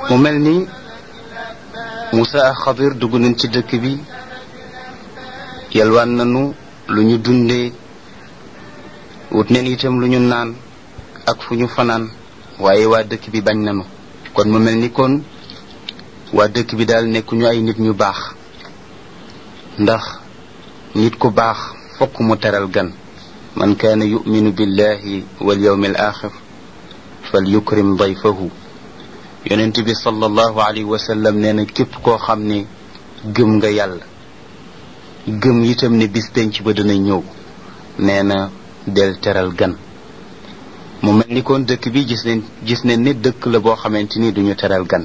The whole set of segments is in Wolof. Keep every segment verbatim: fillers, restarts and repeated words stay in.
mu mel ni Moussa ak Xadir dugg nañ ci dëkk bi yalwaan nañu lu ñu dundee wut neen itam lu ñu naan ak fu ñu fanaan waaye waa dëkk bi bañ nañu kon mu mel ni kon waa dëkk bi daal nekkuñu ay nit ñu baax ndax nit ku baax fokk mu teral gan man kaana yuminu billahi wal yawmil axir fal yukrim dayfahu yonent bi sallallahu alayhi wa sallam nee na képp koo xam ne gëm nga yàlla gëm itam ne bis penc ba dana ñëw nee na del teral gan mu mel ni kon dëkk bi gis nañ gis nañ ne dëkk la boo xamante ni duñu teral gan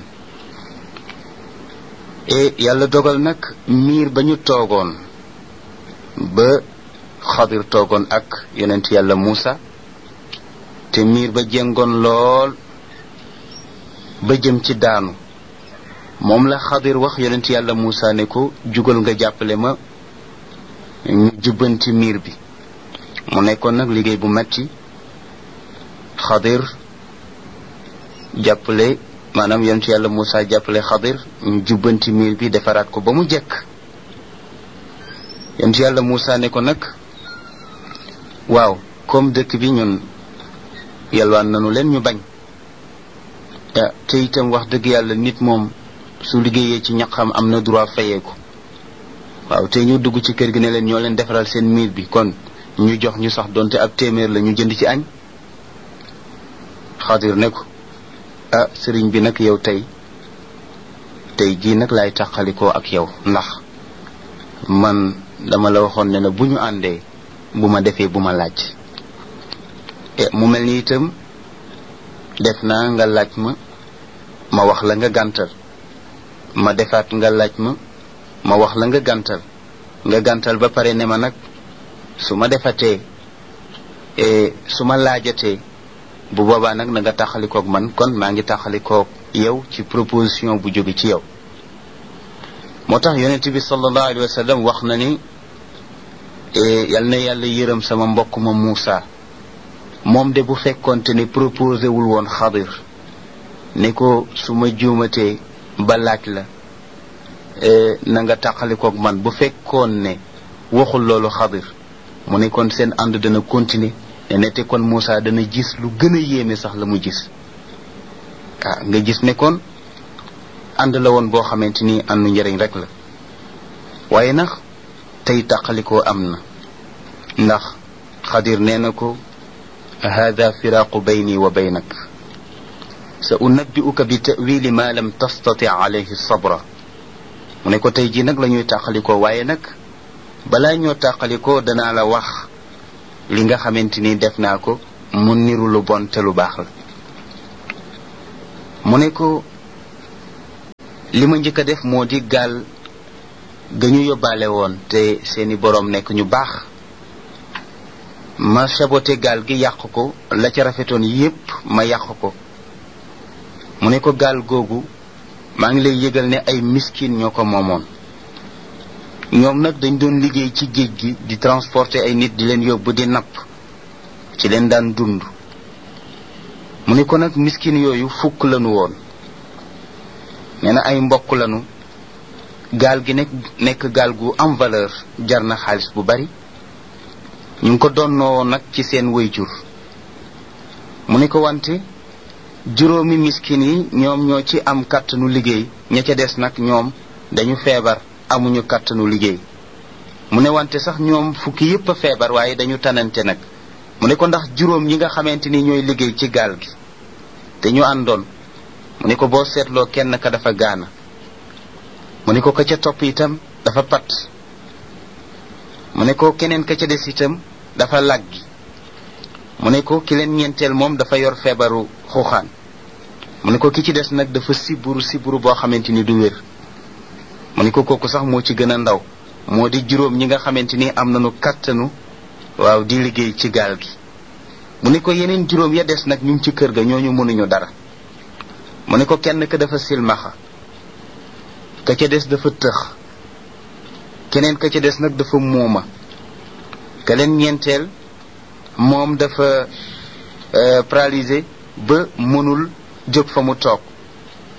e yàlla dogal nag miir ba ñu toogoon ba Xadir toogoon ak yonent yàlla Muusa te miir ba jengoon lool ba jëm ci daanu moom la Xadir wax yonent yàlla Muusa ne ko jugal nga jàppale ma ñu jubbanti miir bi mu nekkoon nag liggéey bu metti Xadir jàppale maanaam yonent yàlla Muusa jàppale Xadir ñu jubbanti miir bi defaraat ko ba mu jekk yonent yàlla Muusa ne ko nag waaw comme dëkk bi ñun yalwaan nanu leen ñu bañ te itam wax dëgg yàlla nit moom su liggéeyee ci ñaqam am na droit fayee ko waaw te ñu dugg ci kër gi ne leen ñoo leen defaral seen miir bi kon ñu jox ñu sax donte ab téeméer la ñu jënd ci añ Xadir ne ko ah sëriñ bi nag yow tey tey jii nag laay tàqalikoo ak yow ndax man dama la waxoon ne na bu ñu àndee bu ma defee bu ma laaj e mu mel ni itam def naa nga laaj ma ma wax la nga gàntal ma defaat nga laaj ma ma wax la nga gàntal nga gàntal ba pare ne ma nag su ma defatee su ma laajatee bu boobaa nag na nga taxalikoog man kon maa ngi taxalikoog yow ci proposition bu jóge ci yow moo tax yonent bi sallallahu alayhi wa sallam wax na ni yal na yàlla yërëm sama mbokk ma Moussa moom de bu fekkonte ne proposé wul woon Xadir ne ko su ma juumatee ba laaj la na nga tàqalikoog man bu fekkoon ne waxul loolu Xadir mu ne kon seen ànd dana continuer ne ne te kon Moussa dana gis lu gën a yéeme sax la mu gis ah nga gis ne kon ànd la woon boo xamante ni àndu njëriñ rek la waaye nag tey tàqalikoo am na ndax Xadir nee na ko hada firaaqu bayni wa baynak sa unabbi'uka bi ta'wili ma lam tastati alayhi sabra mu ne ko tey ji nag la ñuy tàqalikoo waaye nag balaa ñoo tàqalikoo danaa la wax li nga xamante ni def naa ko mu niru lu bon te lu baax la mu ne ko li ma njëkk a def moo di gaal ga ñu yóbbaale woon te seeni boroom nekk ñu baax ma saboté gaal gi yàq ko la ca rafetoon yépp ma yàq ko mu ne ko gaal googu maa ngi lay yëgal ne ay miskin ñoo ko moomoon ñoom nag dañ doon liggéey ci géej gi di transporter ay nit di leen yóbbu di napp ci leen daan dund mu ne ko nag miskin yooyu fukk lañu woon nee na ay mbokk lañu gaal gi nekk nekk gaal gu am valeur jar na xaalis bu bari ñu ngi ko donnoo nag ci seen wayjur mu ne ko wante juróomi miskin yi ñoom ñoo ci am kàttanu liggéey ña ca des nag ñoom dañu feebar amuñu kàttanu liggéey mu ne wante sax ñoom fukki yépp a feebar waaye dañu tanante nag mu ne ko ndax juróom ñi nga xamante ni ñooy liggéey ci gaal gi te ñu àndoon mu ne ko boo seetloo kenn ka dafa gaana mu ne ko ka ca topp itam dafa pat mu ne ko keneen ka ca des itam dafa làggi mu ne ko ki leen ñeenteel moom dafa yor feebaru xuuxaan mu ne ko ki ci des nag dafa siburu siburu boo xamante ni du wér mu ne ko kooku sax moo ci gën a ndaw moo di juróom ñi nga xamante ni am nañu kàttanu waaw di liggéey ci gaal gi mu ne ko yeneen juróom ya des nag ñu ngi ci kër ga ñooñu mënuñu dara mu ne ko kenn ka dafa silmaxa ka ca des dafa tëx keneen ka ca des nag dafa muuma ka leen ñeenteel moom dafa paralysé ba mënul jóg fa mu toog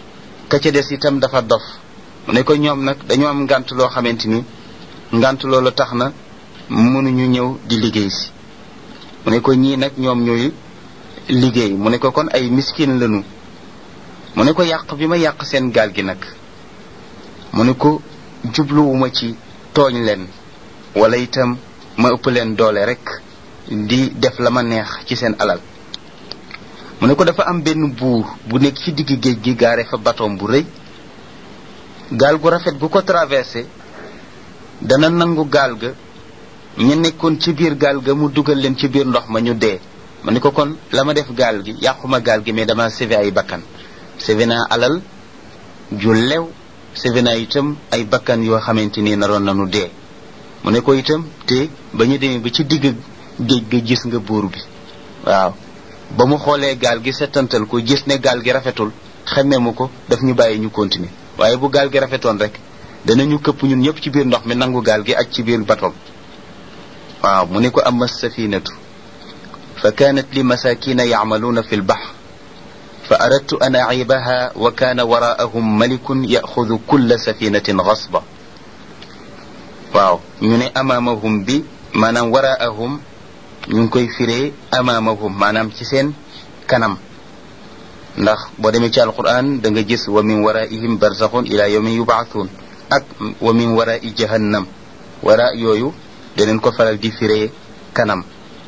ka ca des itam dafa dof mu ne ko ñoom nag dañoo am ngànt loo xamante ni ngànt loolu tax na mënuñu ñëw di liggéey si mu ne ko ñii nag ñoom ñooy liggéey mu ne ko kon ay miskin lañu mu ne ko yàq bi ma yàq seen gaal gi nag mu ne ko jubluwuma ci tooñ leen wala itam ma ëpp leen doole rek di def la ma neex ci seen alal mu ne ko dafa am benn buur bu nekk ci digg géej gi gaare fa batoom bu rëy gaal gu rafet bu ko traversé dana nangu gaal ga ñu nekkoon ci biir gaal ga mu dugal leen ci biir ndox ma ñu dee mu ne ko kon la ma def gaal gi yàquma gaal gi mais dama sauvé ay bakkan sauvé naa alal ju lew sauvé naa itam ay bakkan yoo xamante ni naroon nanu dee mu ne ko itam te ba ñu demee ba ci digg géej ga gis nga buur bi waaw ba mu xoolee gaal gi settantal ko gis ne gaal gi rafetul xemme mu ko daf ñu bàyyi ñu continuer waaye bu gaal gi rafetoon rek danañu këpp ñun ñëpp ci biir ndox mi nangu gaal gi ak ci biir batoom waaw mu ne ko amma safinatu fa kanat li masakina ya'maluna fi al-bahr fa aradtu an a'ibaha wa kana wara'ahum malikun ya'khudhu kull safinatin ghasba waaw ñu ne amamahum bi maanaam wara'ahum ñu ngi koy firee amamahum maanaam ci seen kanam ndax boo demee ci alquran da nga gis wa min wara'ihim barzakhun ila yawmin yub'athun ak wa min wara'i jahannam wara yooyu deneen ko faral di firee kanam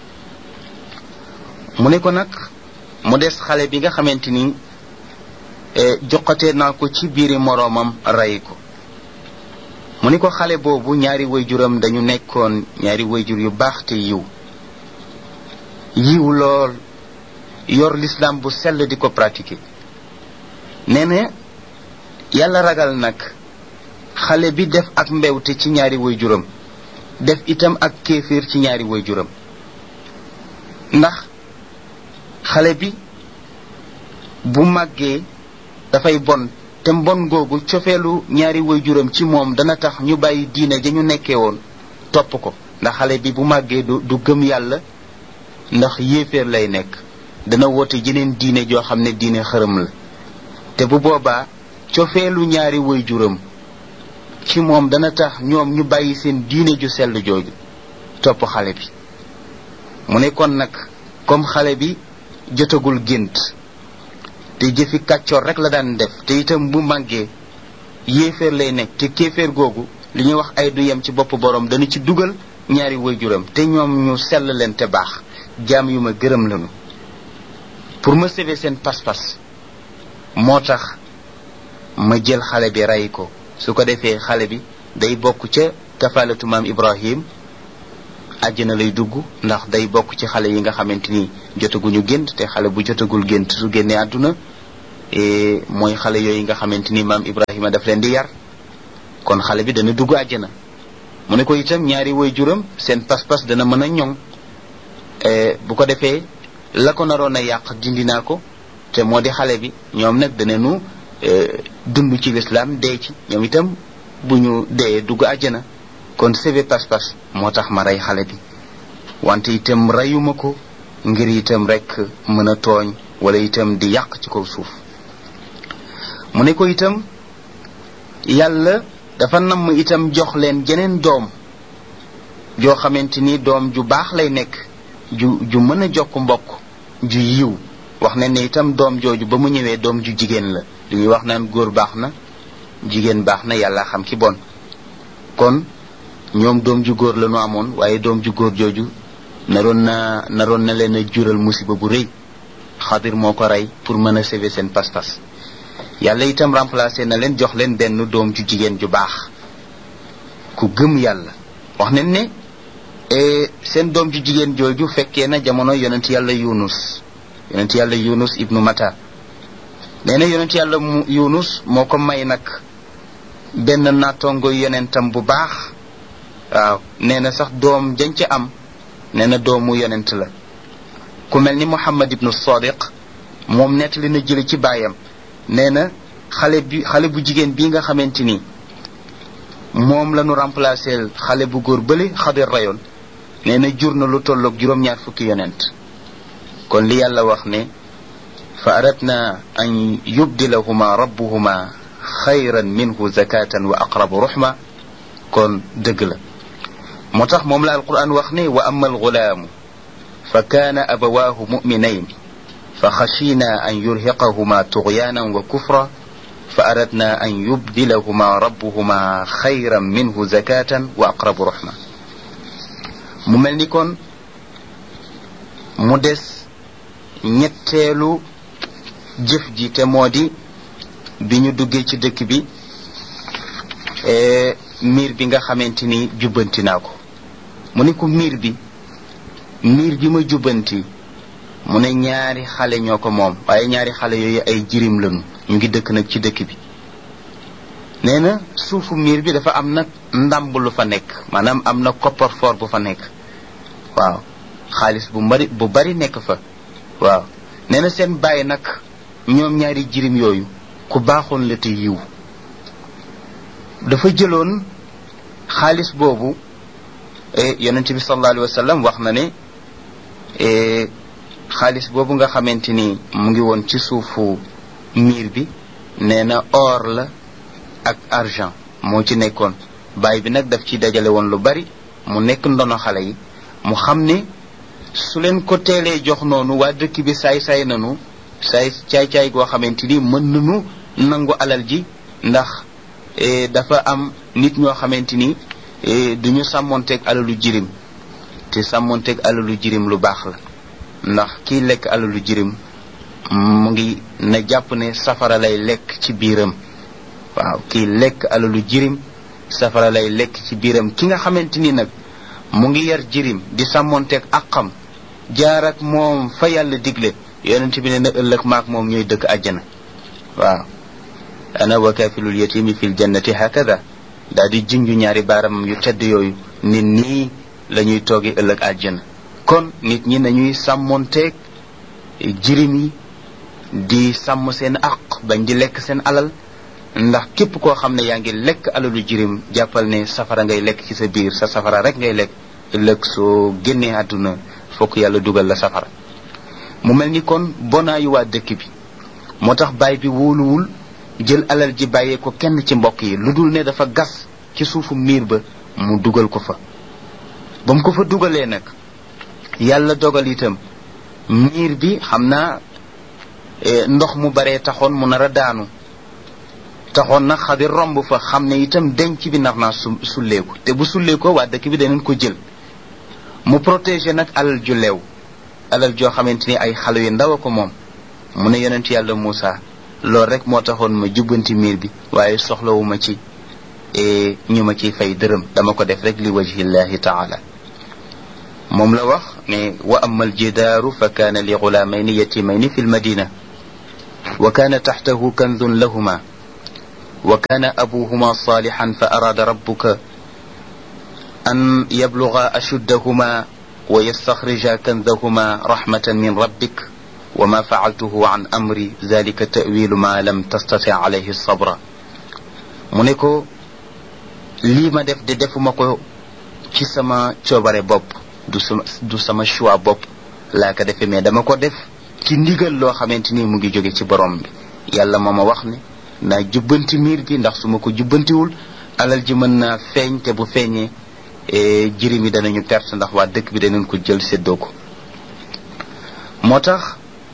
mu ne ko nag mu des xale bi nga xamante ni joxatee naa ko ci biiri moroomam rey ko mu ne ko xale boobu ñaari wayjuram dañu nekkoon ñaari wayjur yu baax te yiw yiw lool yor l'islam bu sell di ko pratiquer nee na yàlla ragal nag xale bi def ak mbewte ci ñaari wayjuram def itam ak kéefir ci ñaari wayjuram ndax xale bi bu màggee dafay bon te mbon googu cofeelu ñaari wayjuram ci moom dana tax ñu bàyyi diine ja ñu nekkee woon topp ko ndax xale bi bu màggee du du gëm yàlla ndax yéeféer lay nekk dana woote jeneen diine joo xam ne diine xërëm la te bu boobaa cofeelu ñaari wayjuram ci moom dana tax ñoom ñu bàyyi seen diine ju sell jooju topp xale bi mu ne kon nag comme xale bi jotagul gént te jëfi kàccoor rek la daan def te itam bu màggee yéeféer lay nekk te kéeféer googu li ñuy wax ay du yem ci bopp borom dana ci dugal ñaari wayjuram te ñoom ñu sell leen te baax jaam yu ma gërëm lañu pour ma sauver seen pas-pas moo tax ma jël xale bi rey ko su ko defee xale bi day bokk ca kafalatu maam Ibrahim àjjana lay dugg ndax day bokk ci xale yi nga xamante ni jotaguñu gént te xale bu jotagul gént su génnee àdduna mooy xale yooyu nga xamante ni maam Ibrahima daf leen di yar kon xale bi dana dugg àjjana mu ne ko itam ñaari waajuram seen pas-pas dana mën a ñoŋ bu ko defee la ko naroon a yàq dindi naa ko te moo di xale bi ñoom nag danañu dund ci lislaam dee ci ñoom itam bu ñu dee dugg àjjana kon sauver pas-pas moo tax ma rey xale bi wante itam reyuma ko ngir itam rek mën a tooñ wala itam di yàq ci kaw suuf mu ne ko itam yàlla dafa namm itam jox leen jeneen doom joo xamante ni doom ju baax lay nekk ju ju mën a jokk mbokk ju yiw wax ne ne itam doom jooju ba mu ñëwee doom ju jigéen la li ñuy wax naan góor baax na jigéen baax na yàlla xam ki bon kon ñoom doom ju góor la ñu amoon waaye doom ju góor jooju naroon na naroon na leen a jural musiba bu rëy xadir moo ko rey pour mën a sauver seen pas-pas yàlla itam remplacé na leen jox leen benn doom ju jigéen ju baax ku gëm yàlla wax nañ ne seen doom ju jigéen jooju fekkee na jamono yonent yàlla yunus yonent yàlla yunus ibnu mata nee na yonent yàlla mu yunus moo ko may nag benn nattongo yonentam bu baax waaw nee na sax doom jañ ca am nee na doomu yonent la ku mel ni muhammad ibnu sadiq moom nettali na jële ci baayam nee na xale bi xale bu jigéen bi nga xamante ni moom la ñu remplacer xale bu góor bële xadir rayoon nee na jur na lu tolloog juróom-ñaar fukki yonent kon li yàlla wax ne fa aradna an yubdilahuma rabbuhuma xayran minhu zakatan wa aqrabu ruxma kon dëgg la moo tax moom la alquran wax ne wa amma alxulaamu fa kaana abawaahu muminayn fa xashina an yurhiqahuma tugyaanan wa kufra fa aradna an yubdilahuma rabbuhuma xayran minhu zakatan wa aqrabu ruxma mu mel ni kon mu des ñetteelu jëf ji te moo di bi ñu duggee ci dëkk bi miir bi nga xamante ni jubbanti naa ko mu ne ko miir bi miir bi ma jubbanti mu ne ñaari xale ñoo ko moom waaye ñaari xale yooyu ay jirim lañu ñu ngi dëkk nag ci dëkk bi nee na suufu miir bi dafa am nag ndàmb lu fa nekk maanaam am na coffre-fort bu fa nekk waaw xaalis bu bari bu bari nekk fa waaw nee na seen bàyyi nag ñoom ñaari jirim yooyu ku baaxoon la te yiw dafa jëloon xaalis boobu yonent bi sallallahu alayhi wa sallam wax na ne xaalis boobu nga xamante ni mu ngi woon ci suufu miir bi nee na or la ak argent moo ci nekkoon baay bi nag daf ci dajale woon lu bari mu nekk ndono xale yi mu xam ne su leen ko teelee jox noonu waa dëkk bi saay-saay nanu saay caay-caay goo xamante ni mën nanu nangu alal ji ndax dafa am nit ñoo xamante ni duñu sàmmonteeg alalu jirim te sàmmonteeg alalu jirim lu baax la ndax kiy lekk alalu jirim mu ngi na jàpp ne safara lay lekk ci biiram waaw kiy lekk alalu jirim safara lay lekk ci biiram ki nga xamante ni nag mu ngi yar jirim di sàmmonteeg àqam jaar ak moom fa yàlla digle yonent bi ne na ëllëg maak moom ñooy dëkk àjjana waaw ana wa kaafilul yatimi fil jannati hakada daal di junju ñaari baaramam yu tedd yooyu nit nii la ñuy toogi ëllëg àjjana kon nit ñi nañuy sàmmonteeg jirim yi di sàmm seen àq bañ di lekk seen alal ndax képp koo xam ne yaa ngi lekk alalu jirim jàppal ne safara ngay lekk ci sa biir sa safara rek ngay lekk ëllëg soo génnee àdduna fokk yàlla dugal la safara mu mel ni kon bonaayu waa dëkk bi moo tax baay bi wóoluwul jël alal ji bàyyee ko kenn ci mbokk yi lu dul ne dafa gas ci suufu miir ba mu dugal ko fa ba mu ko fa dugalee nag yàlla dogal itam miir bi xam naa ndox mu baree taxoon mu nar a daanu taxoon nag Xadir romb fa xam ne itam denc bi nar naa su sulleeku te bu sulleekoo waa dëkk bi danañ ko jël mu protéger nag alal ju leew alal joo xamante ni ay xale yu ndaw a ko moom mu ne yonent yàlla Muusa loolu rek moo taxoon ma jubbanti miir bi waaye soxlawuma ci ñu ma ciy fay dërëm dama ko def rek li wajhillahi taala moom la wax ne wa amma aljidaaru fa kaana li gulaamayni yatimayni fi lmadina wa kaana taxtahu kanzun lahuma wa kaana abuhuma saalixan fa araada rabbuka an yabluga ashuddahuma wa yastaxrija kanzahuma rahmatan min rabbik wa ma faaltuhu an amri zalika tawilu ma lam tastati alayhi sabra mu ne ko lii ma def de defuma ko ci sama coobare bopp du sama du sama choix bopp laa ko defee mais dama ko def ci ndigal loo xamante ni mu ngi jóge ci borom bi yàlla moo ma wax ne naa jubbanti miir bi ndax su ma ko jubbantiwul alal ji mën naa feeñ te bu feeñee jirim yi danañu perte ndax waa dëkk bi danañ ko jël séddoo ko moo tax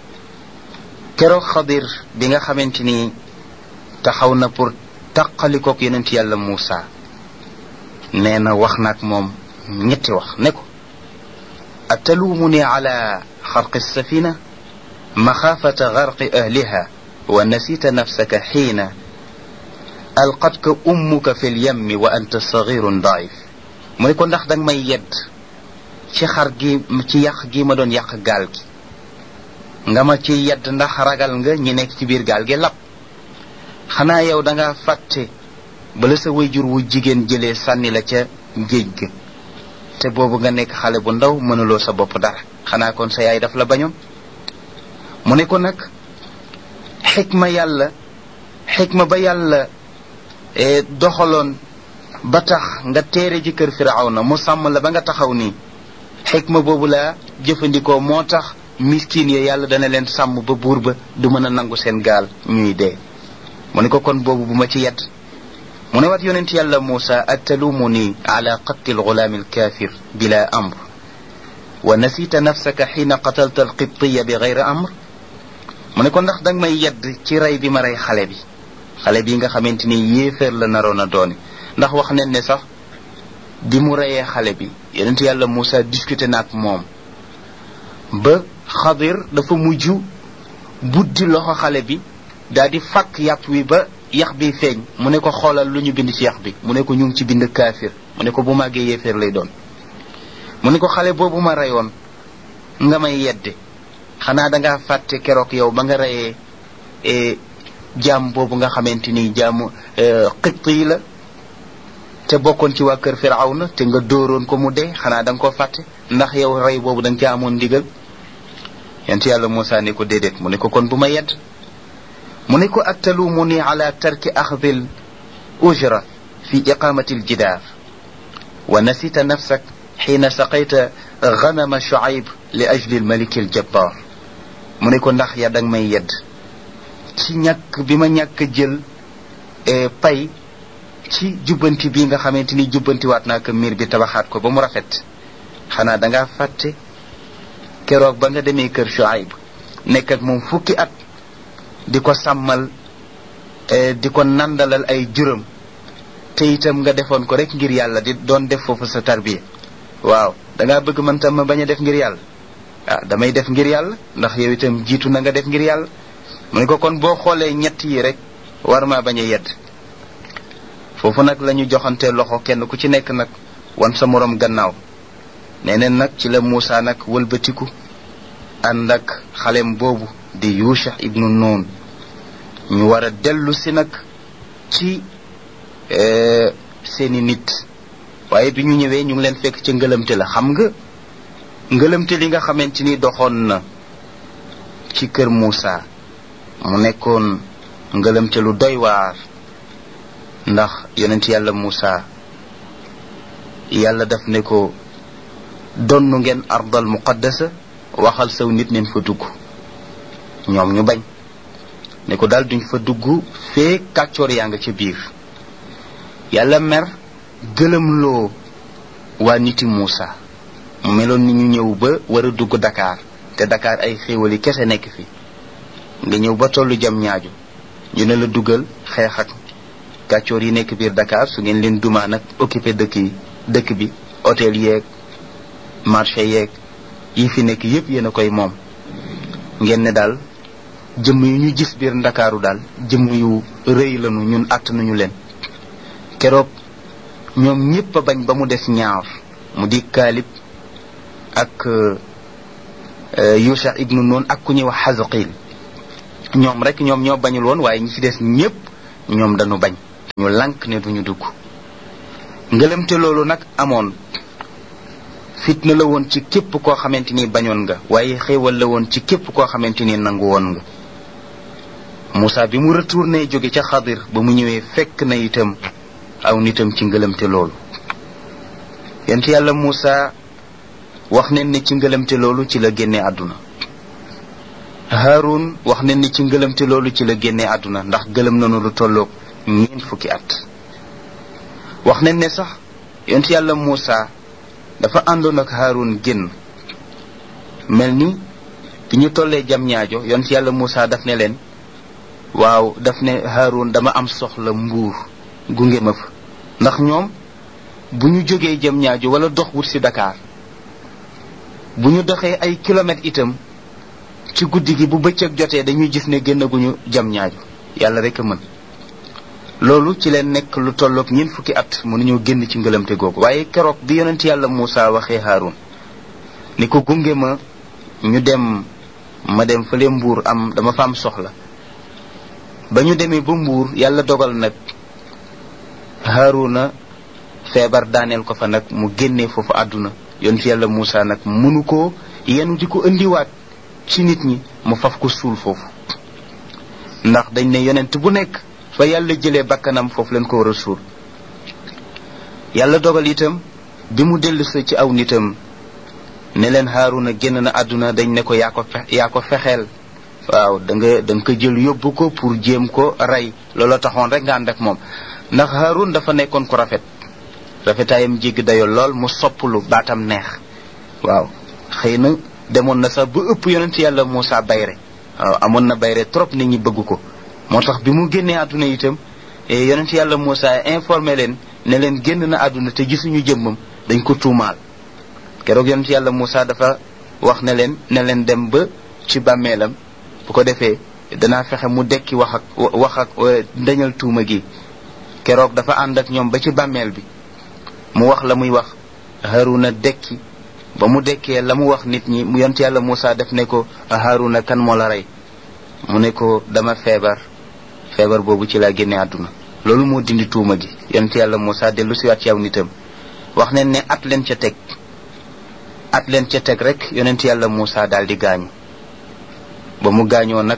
keroog Xadir bi nga xamante ni taxaw na pour taqalikook yonent yàlla Muusa nee na wax naag moom ñetti wax ne ko atalumuni ala xarqi safina maxaafata garqi ahliha wa nasita nafsaka xiina alqatka ummuka fi lyammi wa anta sagirun daif mu ne ko ndax danga may yedd ci xar gi ci yàq gi ma doon yàq gaal gi nga ma ci yedd ndax ragal nga ñi nekk ci biir gaal gi lab xanaa yow danga fàtte bala sa wayjur wu jigéen jëlee sànni la ca géej ga te boobu nga nekk xale bu ndaw mënuloo sa bopp dara xanaa kon sa yaay daf la bañoon mu ne ko nag xikma yàlla xikma ba yàlla doxaloon ba tax nga teere ji kër Firawna mu sàmm la ba nga taxaw nii xikma boobu laa jëfandikoo moo tax miskin ya yàlla dana leen sàmm ba buur ba du mën a nangu seen gaal ñuy dee mu ne ko kon boobu bu ma ci yedd mu ne wat yonent yàlla Muusa atalumuni ala qatli alghulaam alkaafir bila amr wa nasita nafsaka xiina qatalta alqibtiya bi gayri amr mu ne ko ndax danga may yedd ci rey bi ma rey xale bi xale bi nga xamante ni yéeféer la naroon a doone ndax wax nañ ne sax di mu reyee xale bi yonent yàlla Muusa discuté na ak moom ba Xadir dafa mujj buddi loxo xale bi daal di fàkk yàpp wi ba yax bi feeñ mu ne ko xoolal lu ñu bind ci yax bi mu ne ko ñu ngi ci bind kaafir mu ne ko bu màggee yéeféer lay doon mu ne ko xale boobu ma reyoon nga may yedde xanaa dangaa fàtte keroog yow ba nga reyee jaam boobu nga xamante ni jaamu xibt yi la te bokkoon ci waa kër Firawna te nga dóoroon ko mu dee xanaa da nga koo fàtte ndax yow rey boobu da nga ci amoon ndigal yonent yàlla Muusa ne ko déedéet mu ne ko kon bu ma yedd mu ne ko atalumuni ala tarki axdil ujra fi iqamati aljidaar wa nasita nafsak xiina saqayta ganama Shuayb li ajli almaliki aljabbar mu ne ko ndax ya danga may yedd ci ñàkk bi ma ñàkk jël pay ci jubbanti bi nga xamante ni jubbantiwaat naa ko miir bi tabaxaat ko ba mu rafet xanaa dangaa fàtte keroog ba nga demee kër Shuayb nekk ak moom fukki at di ko sàmmal di ko nandalal ay juram te itam nga defoon ko rek ngir yàlla di doon def foofu sa tarbiya waaw dangaa bëgg man tam ma bañ a def ngir yàlla ah damay def ngir yàlla ndax yow itam jiitu na nga def ngir yàlla mu ne ko kon boo xoolee ñett yi rek war maa bañ a yedd foofu nag la ñu joxante loxo kenn ku ci nekk nag wan sa morom gannaaw nee neen nag ci la Muusa nag wëlbatiku ànd ak xalem boobu di Yusha ibnu Nun ñu war a dellu si nag ci seeni nit waaye bi ñu ñëwee ñu ngi leen fekk ci ngëlamte la xam nga ngëlamte li nga xamante ni doxoon na ci kër Muusa mu nekkoon ngëlamte lu doy waar ndax yonent yàlla Muusa yàlla daf ne ko donnu ngeen ardal muqaddasa waxal saw nit neen fa dugg ñoom ñu bañ ne ko daal duñ fa dugg fee kàccoor yaa nga ca biir yàlla mer gëlëmloo waa niti Muusa mu meloon ni ñu ñëw ba war a dugg Dakar te Dakar ay xéewali kese nekk fi nga ñëw ba tollu jam ñaaju ñu ne la dugal xeex ak kàccoor yi nekk biir Dakar su ngeen leen dumaa nag occupé dëkk yi dëkk bi hôtel yeeg marché yeeg yi fi nekk yépp yéen a koy moom ngeen ne daal jëmm yu ñu gis biir Ndakaaru daal jëmm yu rëy lañu ñun àtt nañu leen keroog ñoom ñépp a bañ ba mu des ñaar mu di Kaalib ak Yusha ibnu Nun ak ku ñuy wax Xazaqil ñoom rek ñoom ñoo bañul woon waaye ñi ci des ñépp ñoom dañu bañ ñu lànk ne duñu dugg ngëlamte loolu nag amoon fitna la woon ci képp koo xamante ni bañoon nga waaye xéewal la woon ci képp koo xamante ni nangu woon nga Muusa bi mu retourné jóge ca Xadir ba mu ñëwee fekk na itam aw nitam ci ngëlamte loolu yonent yàlla Muusa wax nañ ne ci ngëlamte loolu ci la génnee àdduna Haarun wax nañ ne ci ngëlamte loolu ci la génnee àdduna ndax gëlëm nañu lu tolloog ñeent fukki at wax nañ ne sax yonent yàlla Muusa dafa àndoon ak Haarun génn mel ni bi ñu tollee jam ñaajo yonent yàlla Muusa daf ne leen waaw daf ne Haarun dama am soxla mbuur gunge ma fa ndax ñoom bu ñu jógee jam ñaajo wala dox wut ci Dakar bu ñu doxee ay kilomètres itam ci guddi gi bu bëccëg jotee dañuy gis ne génnaguñu jam ñaajo yàlla rek a mën loolu ci leen nekk lu tolloog ñeent fukki at mënuñoo génn ci ngëlamte googu waaye keroog bi yonent yàlla Muusa waxee Haarun ni ko gunge ma ñu dem ma dem fële Mbuur am dama fa am soxla ba ñu demee ba Mbuur yàlla dogal nag Haaruna feebar daaneel ko fa nag mu génnee foofu àdduna yonent yàlla Muusa nag mënu ko yenu di ko indiwaat ci nit ñi mu faf ko suul foofu ndax dañ ne yonent bu nekk fa yàlla jëlee bakkanam foofu leen ko war a suul yàlla dogal itam bi mu dellusee ci aw nitam ne leen Haaruna génn na àdduna dañ ne ko yaa ko fe yaa ko fexeel waaw da nga da nga ko jël yóbbu ko pour jéem ko rey looloo taxoon rek nga ànd ak moom ndax Haarun dafa nekkoon ku rafet rafetaayam jéggi dayo lool mu sopplu baatam neex waaw xëy na demoon na sax ba ëpp yonent yàlla Muusa bayre waaw amoon na bayre trop nit ñi bëgg ko moo tax bi mu génnee àdduna itam yonent yàlla Muusa informé leen ne leen génn na àdduna te gisuñu jëmmam dañ ko tuumaal keroog yonent yàlla Muusa dafa wax ne leen ne leen dem ba ci bàmmeelam bu ko defee danaa fexe mu dekki wax ak wax ak dañal tuuma gi keroog dafa ànd ak ñoom ba ci bàmmeel bi mu wax la muy wax Haaruna dekki ba mu dekkee la mu wax nit ñi mu yonent yàlla Muusa def ne ko Haaruna kan moo la rey mu ne ko dama feebar feebar boobu ci laa génne àdduna loolu moo dindi tuuma gi yonent yàlla Muusa dellu siwaat ci aw nitam wax ne ne at leen ca teg at leen ca teg rek yonent yàlla Muusa daal di gaañu ba mu gaañoo nag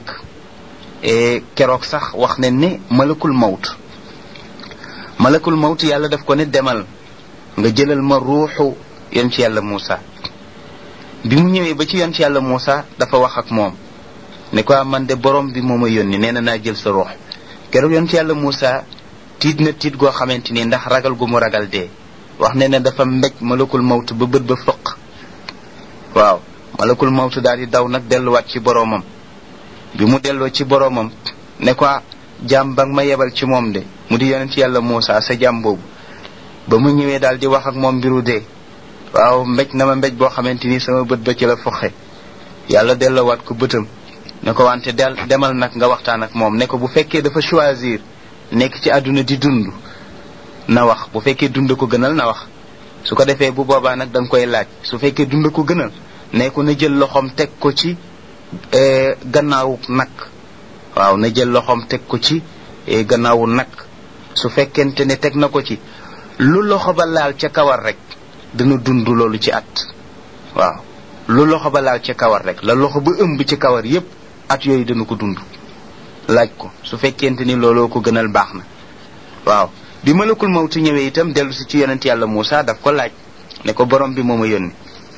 e keroog sax wax ne ne malakul mawt malakul mawt yàlla daf ko ne demal nga jëlal ma ruuxu yonent yàlla Muusa bi mu ñëwee ba ci yonent yàlla Muusa dafa wax ak moom ne ko man de borom bi moo ma yónni nee na naa jël sa ruux keroog yonent yàlla Muusa tiit na tiit goo xamante ni ndax ragal gu mu ragal dee wax ne ne dafa mbéj malakul mawt ba bët ba fëq waaw malakul mawt daal di daw nag delluwaat ci boromam bi mu delloo ci boromam ne ko jaam ba nga ma yebal ci moom de mu di yonent yàlla Muusa sa jaam boobu ba mu ñëwee daal di wax ak moom mbiru dee waaw mbéj na ma mbéj boo xamante ni sama bët ba ci la foxe yàlla delloowaat ko bëtam ne ko wante del demal nag nga waxtaan ak moom ne ko bu fekkee dafa choisir nekk ci àdduna di dund na wax bu fekkee dund ko gënal na wax su ko defee bu boobaa nag da nga koy laaj su fekkee dund ko gënal ne ko na jël loxoom teg ko ci gannaawu nag waaw na jël loxoom teg ko ci gannaawu nag su fekkente ne teg na ko ci lu loxo ba laal ca kawar rek dana dund loolu ci at waaw lu loxo ba laal ca kawar rek la loxo ba ëmb ci kawar yépp at yooyu dana ko dund laaj ko su fekkente ni looloo ko gënal baax na waaw bi malakul mawtu ñëwee itam dellu si ci yonent yàlla Muusa daf ko laaj ne ko borom bi moo ma yónni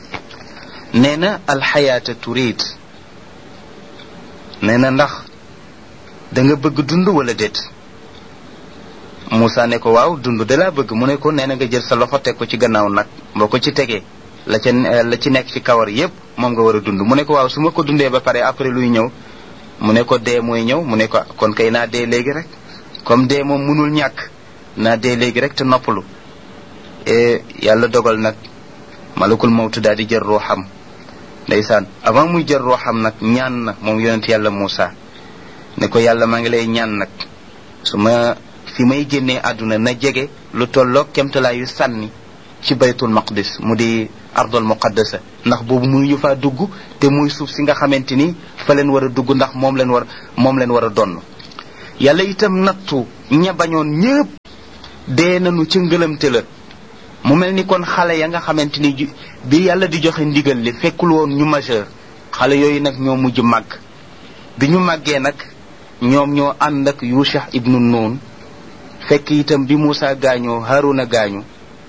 nee na alxayaata turid nee na ndax da nga bëgg dund wala déet Muusa ne ko waaw dund de laa bëgg mu ne ko nee na nga jël sa loxo teg ko ci gannaaw nag boo ko ci tegee la ca la ci nekk ci kawar yépp moom nga war a dund mu ne ko waaw su ma ko dundee ba pare après luy ñëw mu ne ko dee mooy ñëw mu ne ko kon kay naa dee léegi rek comme dee moom mënul ñàkk naa dee léegi rek te noppalu e yàlla dogal nag malakul mawtu daal di jël ruuxam ndeysaan avant muy jël ruuxam nag ñaan na moom yonent yàlla Muusa ne ko yàlla maa ngi lay ñaan nag su ma fi may génnee àdduna na jege lu tolloog kemtalaayu sànni ci baytul maqdis mu di ardul muqaddasa ndax boobu muy ñu faa dugg te muy suuf si nga xamante ni fa leen war a dugg ndax moom leen war moom leen war a donn yàlla itam nattu ña bañoon ñépp dee nañu ca ngëlamte la mu mel ni kon xale ya nga xamante ni bi yàlla di joxe ndigal li fekkul woon ñu majeur xale yooyu nag ñoo mujj màgg bi ñu màggee nag ñoom ñoo ànd ak Yusha ibnu Nun fekk itam bi Muusa gaañoo Haaruna gaañu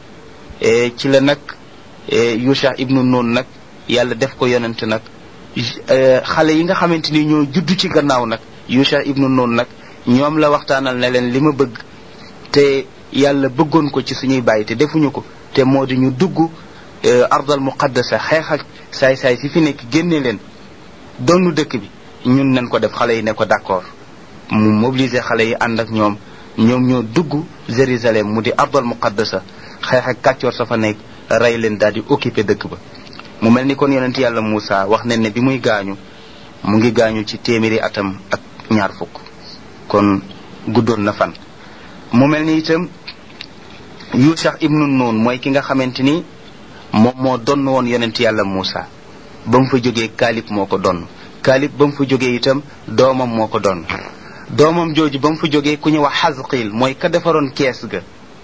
e ci la nag Yusha ibnu Nun nag yàlla def ko yonent nag xale yi nga xamante ni ñoo juddu ci gannaaw nag Yusha ibnu Nun nag ñoom la waxtaanal ne leen li ma bëgg te yàlla bëggoon ko ci suñuy bàyyi te defuñu ko te moo di ñu dugg ardal muqaddasa xeex ak saay-saay si fi nekk génne leen doonu dëkk bi ñun nañ ko def xale yi ne ko d'accord mu mobiliser xale yi ànd ak ñoom ñoom ñoo dugg Jérusalem mu di ardal muqaddasa xeex ak kàccoor sa fa nekk rey leen daal di occuper dëkk ba mu mel ni kon yonent yàlla Muusa wax nañ ne bi muy gaañu mu ngi gaañu ci téeméeri atam ak ñaar fukk kon guddoon na fan mu mel ni itam Yusha ibnu Nun mooy ki nga xamante ni moom moo donn woon yonent yàlla Muusa ba mu fa jógee Kaalib moo ko donn Kaalib ba mu fa jógee itam doomam moo ko donn doomam jooju ba mu fa jógee ku ñu wax Xasqiil mooy ka defaroon kees ga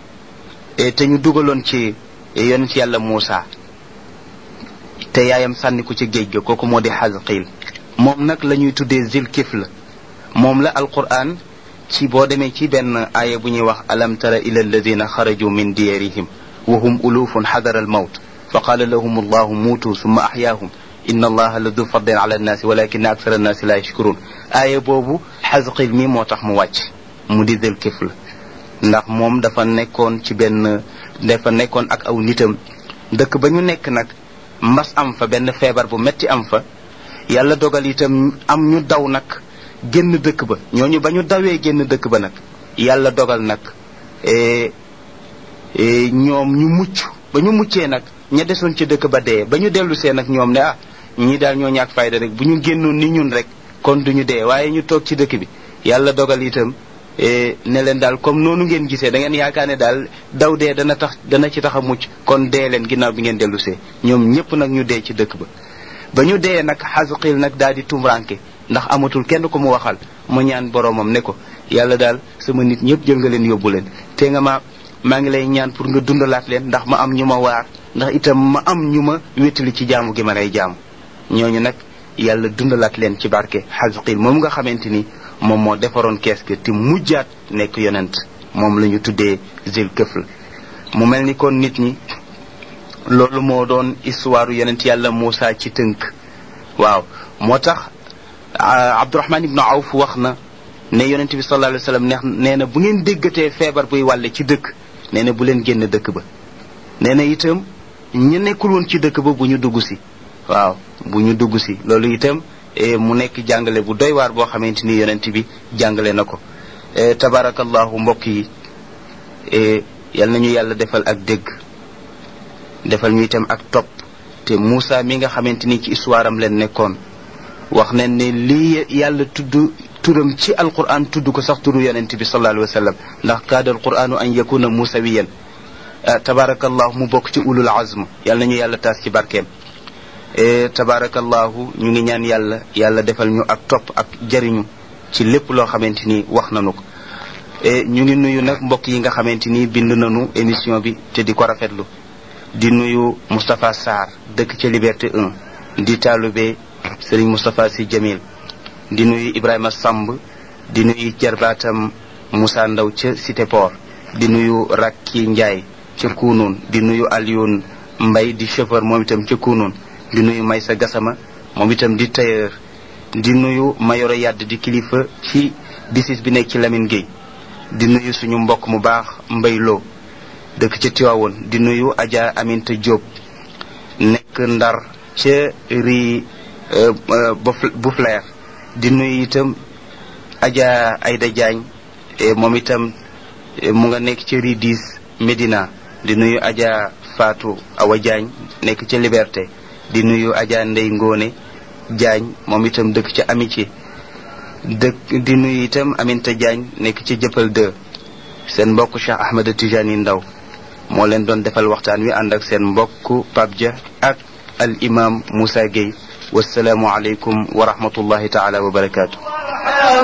te ñu dugaloon ci yonent yàlla Muusa te yaayam sànni ko ci géej ga kooku moo di Xasqiil moom nag la ñuy tuddee Zilkifl moom la alquran ci boo demee ci benn aaya bu ñuy wax alam tara ila alladina xaraju min diyarihim wa hum ulufun xadara al mawt fa qaala lahum allahu muutu summa ahyaahum inna allaha la du fadlin ala annaasi walakinna aksara annaasi la yashkurun aaya boobu Xasqil mi moo tax mu wàcc mu di Dul Kifl ndax moom dafa nekkoon ci benn dafa nekkoon ak aw nitam dëkk ba ñu nekk nag mbas am fa benn feebar bu metti am fa yàlla dogal itam am ñu daw nag génn dëkk ba ñooñu ba ñu dawee génn dëkk ba nag yàlla dogal nag ñoom ñu mucc ba ñu muccee nag ña desoon ci dëkk ba dee ba ñu dellu see nag ñoom ne ah ñii daal ñoo ñàkk fayda rek bu ñu génnoon ni ñun rek kon duñu dee waaye ñu toog ci dëkk bi yàlla dogal itam ne leen daal comme noonu ngeen gisee da ngeen yaakaar ne daal daw dee dana tax dana ci tax a mucc kon dee leen ginnaaw bi ngeen dellu see ñoom ñëpp nag ñu dee ci dëkk ba ba ñu dee nag Xasqil nag daal di tumranke ndax amatul kenn ko mu waxal mu ñaan boromam ne ko yàlla daal sama nit ñëpp jël nga leen yóbbu leen te nga ma maa ngi lay ñaan pour nga dundalaat leen ndax ma am ñu ma waar ndax itam ma am ñu ma wéttali ci jaamu gi ma lay jaamu ñooñu nag yàlla dundalaat leen ci barke Xasqil moom nga xamante ni moom moo defaroon kees gi te mujjaat nekk yonent moom la ñu tuddee Dul Kifl mu mel ni kon nit ñi loolu moo doon histoire yonent yàlla Muusa ci tënk waaw moo tax Abdurahman ibnu Awf wax na ne yonent bi sallallahu alayhi wa sallam neex nee na bu ngeen déggatee feebar buy wàlle ci dëkk nee na bu leen génn dëkk ba nee na itam ñu nekkul woon ci dëkk ba bu ñu dugg si waaw bu ñu dugg si loolu itam mu nekk jàngale bu doy waar boo xamante ni yonent bi jàngale na ko tabarakallahu mbokk yi yal nañu yàlla defal ak dégg defal ñu itam ak topp te Muusa mi nga xamante ni ci histoire am leen nekkoon wax nañ ne lii yàlla tudd turam ci alquran tudd ko sax turu yonent bi sallallahu alayhi wa sallam ndax kaada alquranu an yakuna musawiyan tabarakallahu mu bokk ci ulul azm yal nañu yàlla taas ci barkeem tabarakallahu ñu ngi ñaan yàlla yàlla defal ñu ak topp ak jariñu ci lépp loo xamante ni wax nañu ko ñu ngi nuyu nag mbokk yi nga xamante ni bind nañu émission bi te di ko rafetlu di nuyu Moustapha Sarr dëkk ca Liberté un di taalube Serigne Moustapha Sy Jamil di nuyu Ibrahima Samb di nuyu jarbaatam Moussa Ndaw ca Cité Port di nuyu Rakki Ndiaye ca Kounoun di nuyu Alioune Mbaye di chauffeur moom itam ca Kounoun di nuyu Maysa Gassama moom itam di tailleur di nuyu Mayoro Yadd di kilifa ci bisis bi nekk ci Lamine Gueye di nuyu suñu mbokk mu baax Mbay Lo dëkk ca Tiwaawoon di nuyu Adja Aminta Diop nekk Ndar ca ri Bouflair di nuyu itam Adja Aïda Diagne moom itam mu nga nekk ca ri dix Médina di nuyu Adja Fatou Awa Diagne nekk ca Liberté di nuyu Adja Ndey Ngone Diagne moom itam dëkk ca Amitié dëkk di nuyu itam Aminta Diagne nekk ca Jëppal deux seen mbokk Cheikh Ahmed Tijani Ndaw moo leen doon defal waxtaan wi ànd ak seen mbokk Pape Dia ak al imam Moussa Gueye wassalaamu aleykum wa rahmatullahi taala wa barakaatu